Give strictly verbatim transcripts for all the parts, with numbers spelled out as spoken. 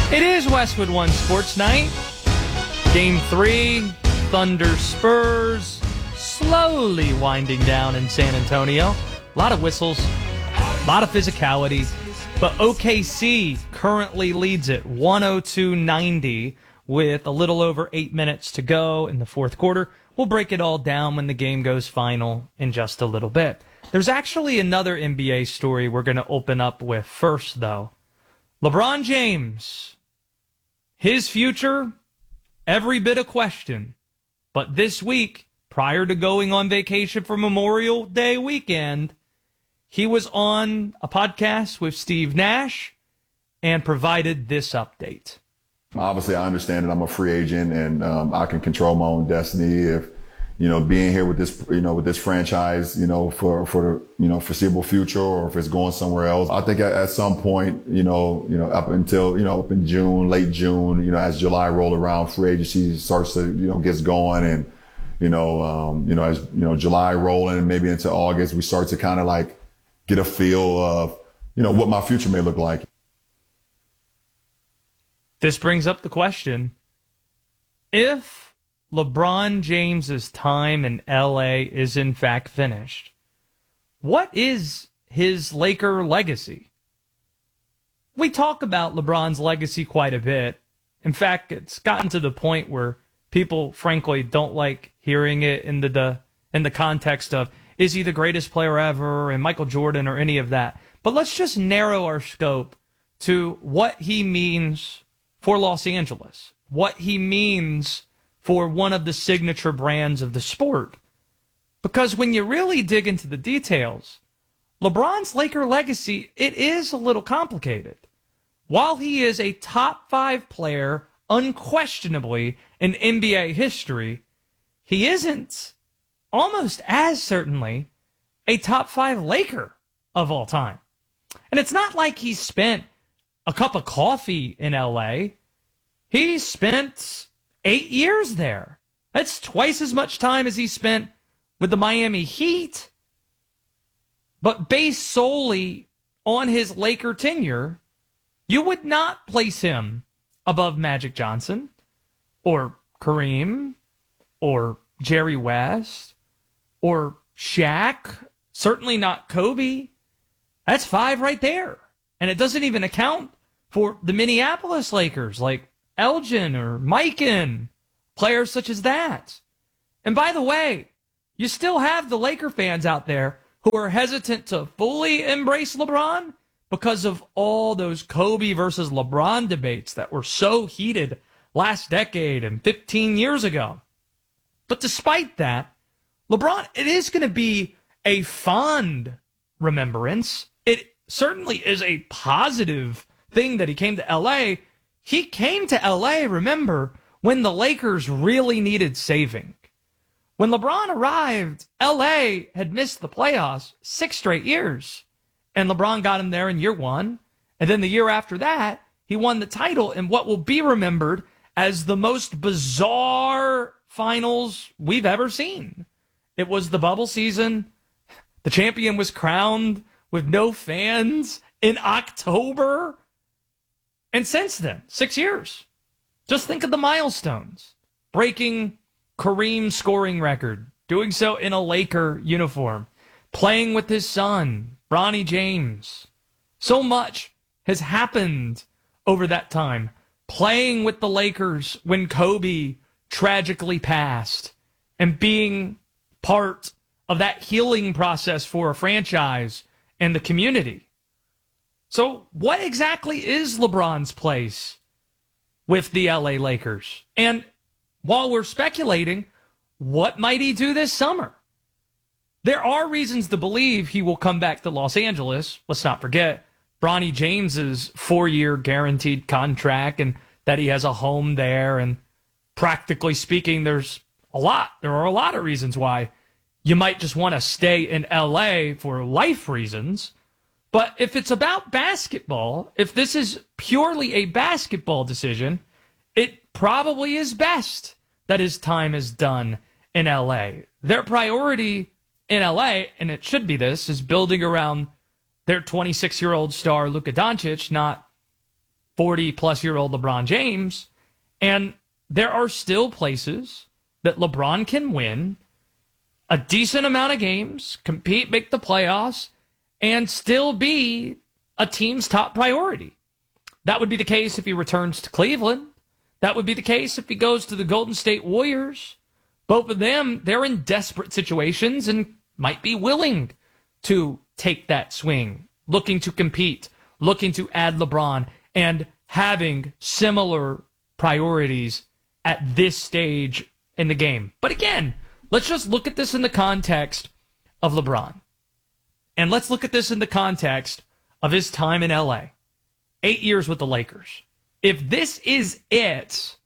It is Westwood One Sports Night. Game three, Thunder Spurs, slowly winding down in San Antonio. A lot of whistles, a lot of physicality, but O K C currently leads it one oh two ninety with a little over eight minutes to go in the fourth quarter. We'll break it all down when the game goes final in just a little bit. There's actually another N B A story we're going to open up with first, though. LeBron James, his future, every bit of question. But this week, prior to going on vacation for Memorial Day weekend, he was on a podcast with Steve Nash and provided this update. Obviously, I understand that I'm a free agent and um, I can control my own destiny. If, you know, being here with this, you know, with this franchise, you know, for, for the, you know, foreseeable future, or if it's going somewhere else. I think at, at some point, you know, you know, up until, you know, up in June, late June, you know, as July rolled around, free agency starts to, you know, gets going, and, you know, um, you know, as, you know, July rolling and maybe into August, we start to kind of like get a feel of, you know, what my future may look like. This brings up the question, if LeBron James's time in L A is in fact finished, what is his Laker legacy? We talk about LeBron's legacy quite a bit. In fact, it's gotten to the point where people, frankly, don't like hearing it in the, the in the context of, is he the greatest player ever, and Michael Jordan, or any of that. But let's just narrow our scope to what he means for Los Angeles, what he means for one of the signature brands of the sport. Because when you really dig into the details, LeBron's Laker legacy, it is a little complicated. While he is a top five player, unquestionably, in N B A history, he isn't, almost as certainly, a top five Laker of all time. And it's not like he spent a cup of coffee in L A. He spent eight years there. That's twice as much time as he spent with the Miami Heat. But based solely on his Laker tenure, you would not place him above Magic Johnson or Kareem or Jerry West or Shaq. Certainly not Kobe. That's five right there. And it doesn't even account for the Minneapolis Lakers like Elgin or Mikan, players such as that. And by the way, you still have the Laker fans out there who are hesitant to fully embrace LeBron because of all those Kobe versus LeBron debates that were so heated last decade and fifteen years ago. But despite that, LeBron, it is going to be a fond remembrance. It certainly is a positive thing that he came to L A. He came to L A, remember, when the Lakers really needed saving. When LeBron arrived, L A had missed the playoffs six straight years. And LeBron got him there in year one. And then the year after that, he won the title in what will be remembered as the most bizarre finals we've ever seen. It was the bubble season. The champion was crowned with no fans in October. And since then, six years. Just think of the milestones. Breaking Kareem's scoring record, doing so in a Laker uniform, playing with his son, Bronny James. So much has happened over that time. Playing with the Lakers when Kobe tragically passed, and being part of that healing process for a franchise and the community. So what exactly is LeBron's place with the L A Lakers? And while we're speculating, what might he do this summer? There are reasons to believe he will come back to Los Angeles. Let's not forget Bronny James's four-year guaranteed contract, and that he has a home there. And practically speaking, there's a lot. There are a lot of reasons why you might just want to stay in L A for life reasons. But if it's about basketball, if this is purely a basketball decision, it probably is best that his time is done in L A. Their priority in L A, and it should be this, is building around their twenty-six-year-old star Luka Doncic, not forty-plus-year-old LeBron James, and there are still places that LeBron can win a decent amount of games, compete, make the playoffs, and still be a team's top priority. That would be the case if he returns to Cleveland. That would be the case if he goes to the Golden State Warriors. Both of them, they're in desperate situations and might be willing to take that swing, looking to compete, looking to add LeBron, and having similar priorities at this stage in the game. But again, let's just look at this in the context of LeBron. And let's look at this in the context of his time in L A. Eight years with the Lakers. If this is it,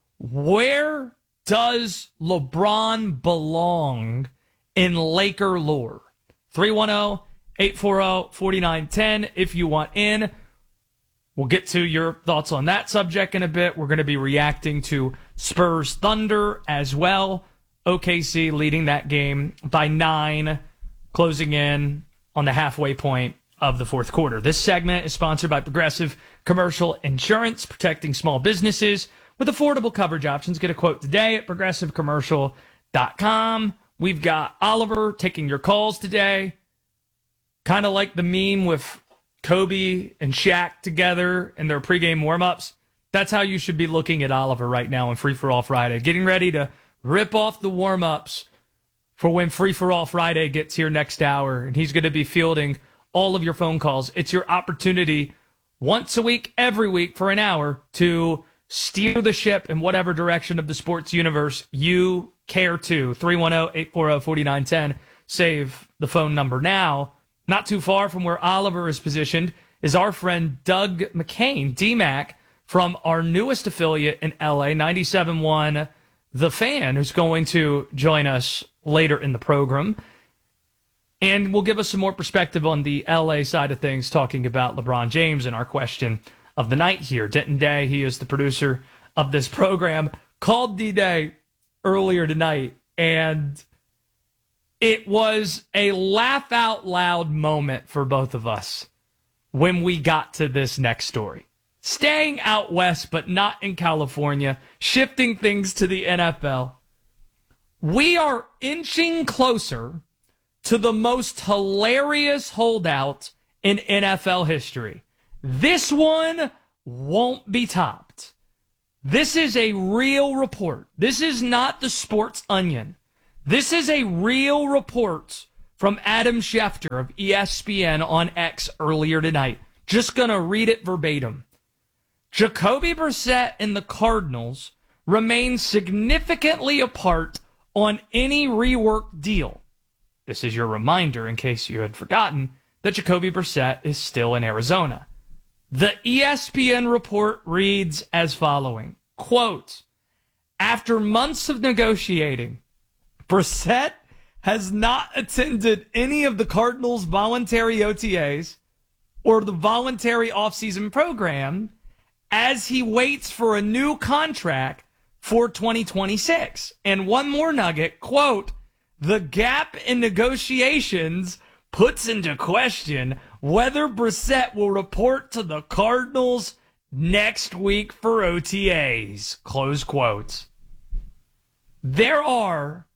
where does LeBron belong in Laker lore? three one zero, eight four zero, four nine one zero if you want in. We'll get to your thoughts on that subject in a bit. We're going to be reacting to Spurs Thunder as well. O K C leading that game by nine, closing in on the halfway point of the fourth quarter. This segment is sponsored by Progressive Commercial Insurance, protecting small businesses with affordable coverage options. Get a quote today at progressive commercial dot com. We've got Oliver taking your calls today. Kind of like the meme with Kobe and Shaq together in their pregame warm-ups. That's how you should be looking at Oliver right now on Free For All Friday. Getting ready to rip off the warm-ups for when Free For All Friday gets here next hour. And he's going to be fielding all of your phone calls. It's your opportunity once a week, every week for an hour to steer the ship in whatever direction of the sports universe you care to. three one zero, eight four zero, four nine one zero. Save the phone number now. Not too far from where Oliver is positioned is our friend Doug McCain, D-Mac, from our newest affiliate in L A, ninety-seven point one The Fan, who's going to join us later in the program. And will give us some more perspective on the L A side of things, talking about LeBron James and our question of the night here. Denton Day, he is the producer of this program, called D-Day earlier tonight, and it was a laugh out loud moment for both of us when we got to this next story. Staying out west, but not in California, shifting things to the N F L. We are inching closer to the most hilarious holdout in N F L history. This one won't be topped. This is a real report. This is not the Sports Onion. This is a real report from Adam Schefter of E S P N on X earlier tonight. Just going to read it verbatim. Jacoby Brissett and the Cardinals remain significantly apart on any reworked deal. This is your reminder, in case you had forgotten, that Jacoby Brissett is still in Arizona. The E S P N report reads as following, quote, after months of negotiating, Brissett has not attended any of the Cardinals' voluntary O T As or the voluntary offseason program as he waits for a new contract for twenty twenty-six. And one more nugget, quote, the gap in negotiations puts into question whether Brissett will report to the Cardinals next week for O T As, close quotes. There are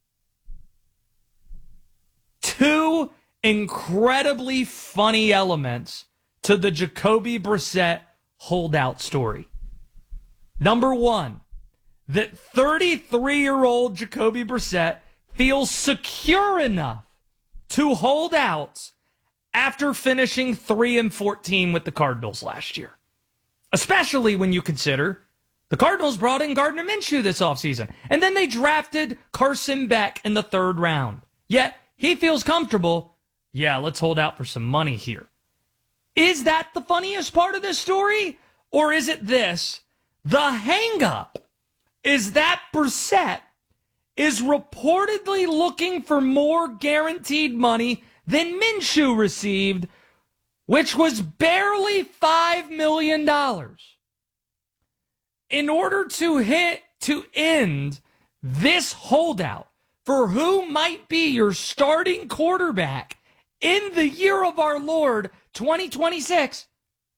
two incredibly funny elements to the Jacoby Brissett holdout story. Number one, that thirty-three-year-old Jacoby Brissett feels secure enough to hold out after finishing three and fourteen with the Cardinals last year. Especially when you consider the Cardinals brought in Gardner Minshew this offseason, and then they drafted Carson Beck in the third round. Yet, he feels comfortable, yeah, let's hold out for some money here. Is that the funniest part of this story? Or is it this? The hang-up is that Brissett is reportedly looking for more guaranteed money than Minshew received, which was barely five million dollars. In order to hit to end this holdout for who might be your starting quarterback in the year of our Lord, twenty twenty-six,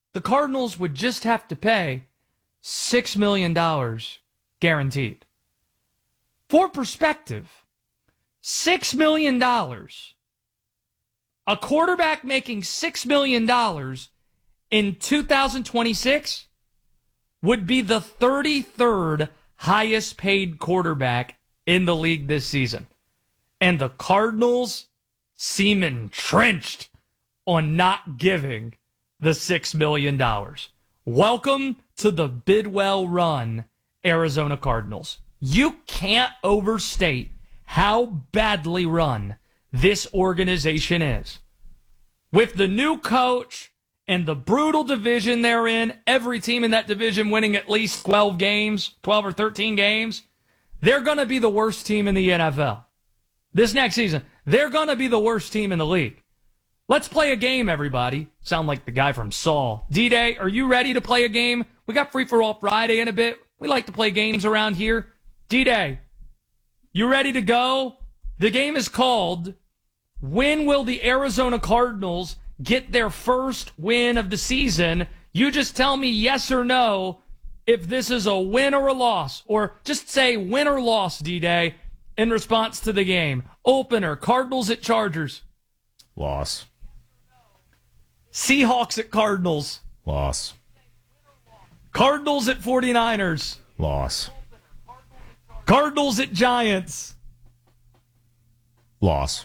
the Cardinals would just have to pay six million dollars guaranteed. For perspective, six million dollars. A quarterback making six million dollars in two thousand twenty-six would be the thirty-third highest paid quarterback in the league this season. And the Cardinals seem entrenched on not giving the six million dollars. Welcome to the Bidwell run, Arizona Cardinals. You can't overstate how badly run this organization is. With the new coach and the brutal division they're in, every team in that division winning at least twelve games, twelve or thirteen games, they're going to be the worst team in the N F L. This next season, they're going to be the worst team in the league. Let's play a game, everybody. Sound like the guy from Saul. D-Day, are you ready to play a game? We got Free For All Friday in a bit. We like to play games around here. D-Day, you ready to go? The game is called, when will the Arizona Cardinals get their first win of the season? You just tell me yes or no if this is a win or a loss. Or just say win or loss, D-Day, in response to the game. Opener, Cardinals at Chargers. Loss. Seahawks at Cardinals. Loss. Cardinals at forty-niners. Loss. Cardinals at Giants. Loss.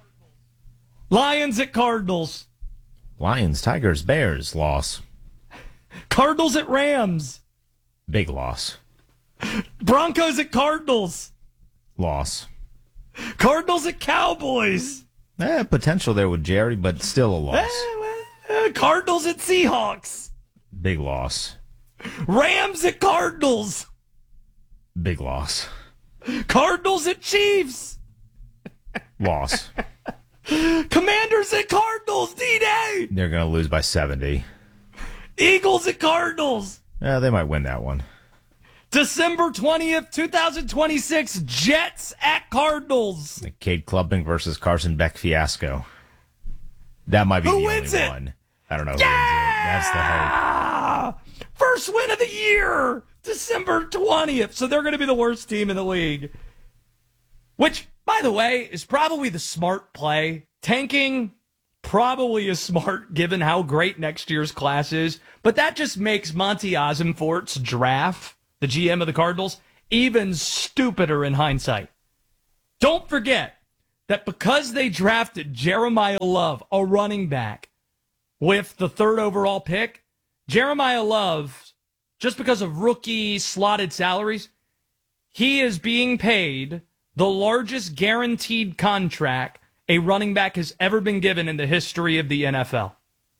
Lions at Cardinals. Lions, Tigers, Bears. Loss. Cardinals at Rams. Big loss. Broncos at Cardinals. Loss. Cardinals at Cowboys. Eh, potential there with Jerry, but still a loss. Eh, Cardinals at Seahawks. Big loss. Rams at Cardinals. Big loss. Cardinals at Chiefs. Loss. Commanders at Cardinals, D-Day. They're going to lose by seventy. Eagles at Cardinals. Yeah, they might win that one. December twentieth, twenty twenty-six, Jets at Cardinals. The Cade Klubnik versus Carson Beck fiasco. That might be Who the wins only it? one. I don't know who Yeah! wins it. That's the hope. First win of the year, December twentieth. So they're going to be the worst team in the league. Which, by the way, is probably the smart play. Tanking probably is smart given how great next year's class is. But that just makes Monty Ossenfort's draft, the G M of the Cardinals, even stupider in hindsight. Don't forget that because they drafted Jeremiah Love, a running back, with the third overall pick, Jeremiah Love, just because of rookie slotted salaries, he is being paid the largest guaranteed contract a running back has ever been given in the history of the N F L.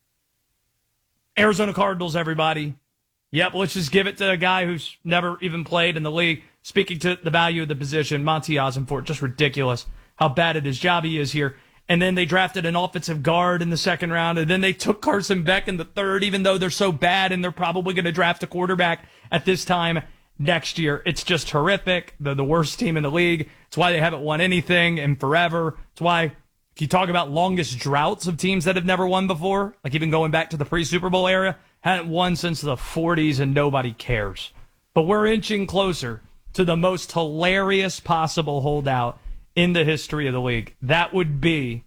Arizona Cardinals, everybody. Yep, let's just give it to a guy who's never even played in the league. Speaking to the value of the position, Monty Ossenfort, just ridiculous how bad at his job he is here. And then they drafted an offensive guard in the second round, and then they took Carson Beck in the third, even though they're so bad, and they're probably going to draft a quarterback at this time next year. It's just horrific. They're the worst team in the league. It's why they haven't won anything in forever. It's why, if you talk about longest droughts of teams that have never won before, like even going back to the pre-Super Bowl era, hadn't won since the forties, and nobody cares. But we're inching closer to the most hilarious possible holdout in the history of the league. That would be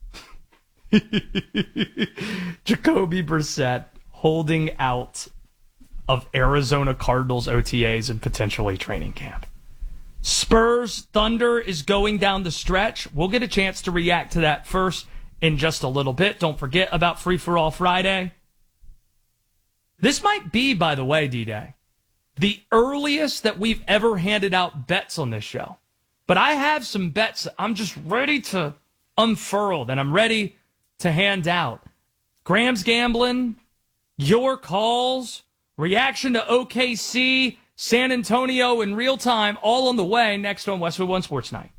Jacoby Brissett holding out of Arizona Cardinals O T As and potentially training camp. Spurs Thunder is going down the stretch. We'll get a chance to react to that first in just a little bit. Don't forget about Free For All Friday. This might be, by the way, D-Day, the earliest that we've ever handed out bets on this show. But I have some bets that I'm just ready to unfurl, that I'm ready to hand out. Graham's Gambling, your calls, reaction to O K C, San Antonio in real time, all on the way next on Westwood One Sports Night.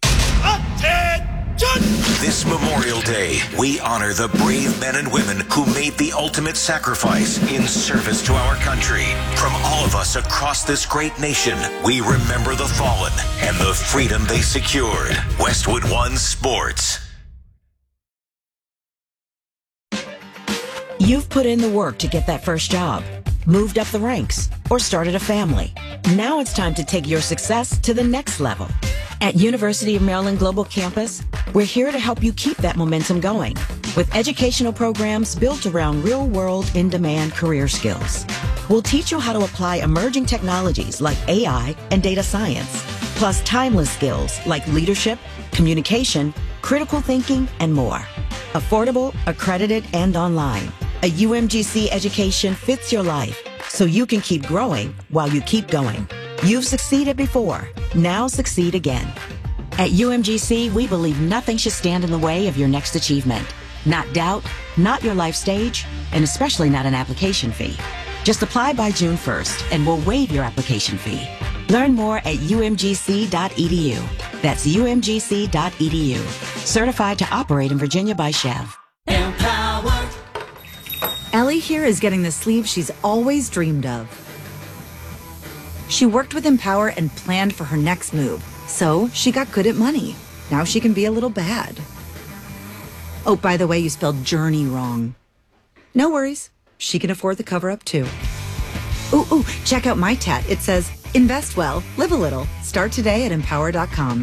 This Memorial Day, we honor the brave men and women who made the ultimate sacrifice in service to our country. From all of us across this great nation, we remember the fallen and the freedom they secured. Westwood One Sports. You've put in the work to get that first job, moved up the ranks, or started a family. Now it's time to take your success to the next level. At University of Maryland Global Campus, we're here to help you keep that momentum going with educational programs built around real-world, in-demand career skills. We'll teach you how to apply emerging technologies like A I and data science, plus timeless skills like leadership, communication, critical thinking, and more. Affordable, accredited, and online. A U M G C education fits your life, so you can keep growing while you keep going. You've succeeded before. Now succeed again. At U M G C, we believe nothing should stand in the way of your next achievement. Not doubt, not your life stage, and especially not an application fee. Just apply by June first, and we'll waive your application fee. Learn more at U M G C dot E D U. That's U M G C dot E D U. Certified to operate in Virginia by Chev. Empower. Ellie here is getting the sleeve she's always dreamed of. She worked with Empower and planned for her next move, so she got good at money. Now she can be a little bad. Oh, by the way, you spelled journey wrong. No worries. She can afford the cover-up, too. Ooh, ooh, check out my tat. It says, invest well, live a little. Start today at empower dot com.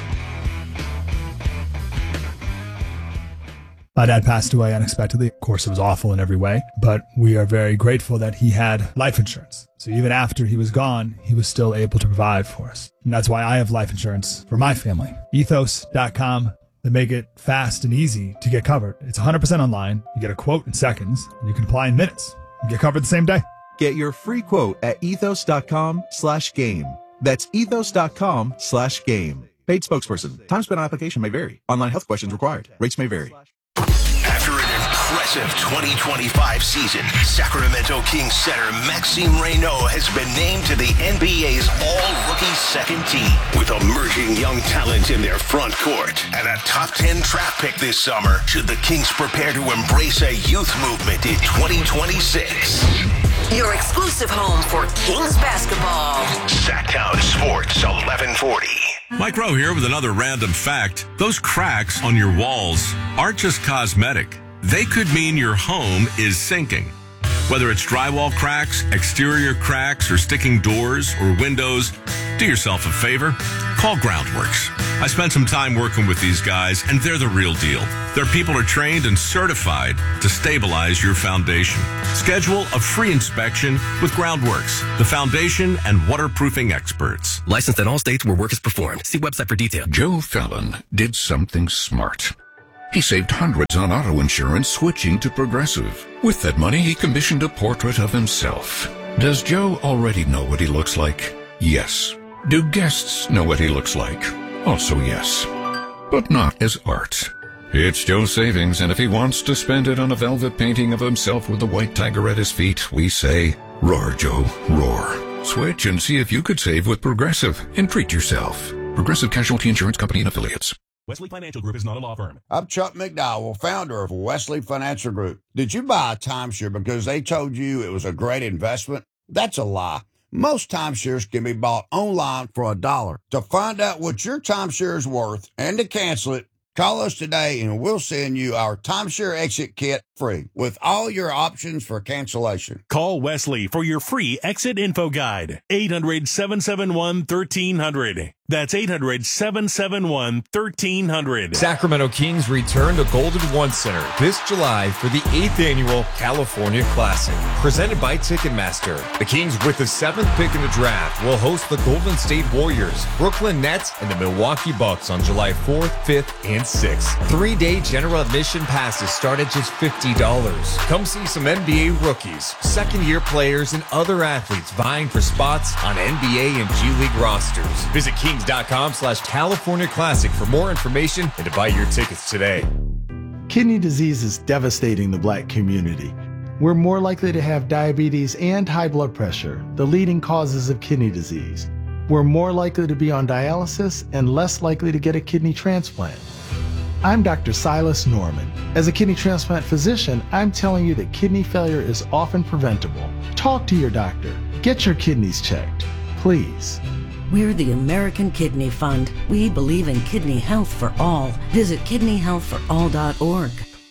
My dad passed away unexpectedly. Of course, it was awful in every way, but we are very grateful that he had life insurance. So even after he was gone, he was still able to provide for us. And that's why I have life insurance for my family. ethos dot com. They make it fast and easy to get covered. It's one hundred percent online. You get a quote in seconds, and you can apply in minutes. You get covered the same day. Get your free quote at ethos dot com slash game. That's ethos dot com slash game. Paid spokesperson. Time spent on application may vary. Online health questions required. Rates may vary. After an impressive twenty twenty-five season, Sacramento Kings center Maxime Reynaud has been named to the N B A's all-rookie second team. With emerging young talent in their front court and a top ten draft pick this summer, should the Kings prepare to embrace a youth movement in twenty twenty-six? Your exclusive home for Kings basketball. Sacktown Sports eleven forty. Mike Rowe here with another random fact. Those cracks on your walls aren't just cosmetic. They could mean your home is sinking. Whether it's drywall cracks, exterior cracks, or sticking doors or windows, do yourself a favor. Call Groundworks. I spent some time working with these guys, and they're the real deal. Their people are trained and certified to stabilize your foundation. Schedule a free inspection with Groundworks, the foundation and waterproofing experts. Licensed in all states where work is performed. See website for details. Joe Fallon did something smart. He saved hundreds on auto insurance switching to Progressive. With that money, he commissioned a portrait of himself. Does Joe already know what he looks like? Yes. Do guests know what he looks like? Also yes. But not as art. It's Joe's savings, and if he wants to spend it on a velvet painting of himself with a white tiger at his feet, we say, roar, Joe, roar. Switch and see if you could save with Progressive and treat yourself. Progressive Casualty Insurance Company and Affiliates. Wesley Financial Group is not a law firm. I'm Chuck McDowell, founder of Wesley Financial Group. Did you buy a timeshare because they told you it was a great investment? That's a lie. Most timeshares can be bought online for a dollar. To find out what your timeshare is worth and to cancel it, call us today and we'll send you our timeshare exit kit free with all your options for cancellation. Call Wesley for your free exit info guide. eight hundred, seven seven one, one three zero zero. That's eight hundred, seven seven one, one three zero zero. Sacramento Kings return to Golden One Center this July for the eighth annual California Classic, presented by Ticketmaster. The Kings, with the seventh pick in the draft, will host the Golden State Warriors, Brooklyn Nets, and the Milwaukee Bucks on July fourth, fifth, and sixth. Three-day general admission passes start at just fifty dollars. Come see some N B A rookies, second-year players, and other athletes vying for spots on N B A and G League rosters. Visit Kings dot com slash California Classic for more information and to buy your tickets today. Kidney disease is devastating the Black community. We're more likely to have diabetes and high blood pressure, the leading causes of kidney disease. We're more likely to be on dialysis and less likely to get a kidney transplant. I'm Doctor Silas Norman. As a kidney transplant physician, I'm telling you that kidney failure is often preventable. Talk to your doctor. Get your kidneys checked, please. We're the American Kidney Fund. We believe in kidney health for all. Visit kidney health for all dot org.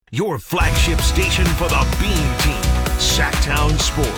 Your flagship station for the Beam Team, Sacktown Sports.